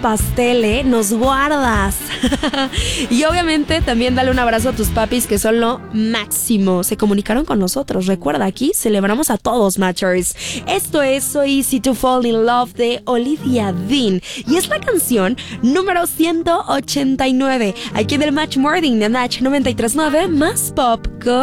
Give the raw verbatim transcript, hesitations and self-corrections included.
pastel, ¿eh? Nos guardas. Y obviamente también dale un abrazo a tus papis, que son lo máximo. Se comunicaron con nosotros. Recuerda, aquí celebramos a todos, Matchers. Esto es So Easy to Fall in Love de Olivia Dean. Y es la canción número ciento ochenta y nueve. Aquí en el Match Morning de Match noventa y tres punto nueve más Pop. Con